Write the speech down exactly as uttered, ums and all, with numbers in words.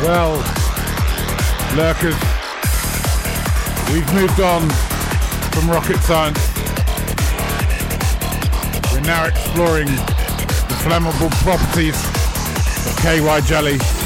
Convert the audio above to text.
Well, lurkers, we've moved on from rocket science. We're now exploring the flammable properties of K Y jelly.